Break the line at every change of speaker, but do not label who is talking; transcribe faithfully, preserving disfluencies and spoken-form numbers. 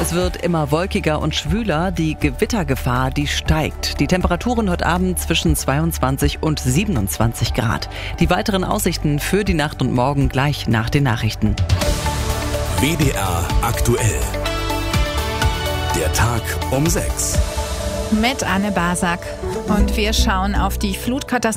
Es wird immer wolkiger und schwüler. Die Gewittergefahr, die steigt. Die Temperaturen heute Abend zwischen zweiundzwanzig und siebenundzwanzig Grad. Die weiteren Aussichten für die Nacht und morgen gleich nach den Nachrichten.
W D R aktuell. Der Tag um sechs.
Mit Anne Basak. Und wir schauen auf die Flutkatastrophe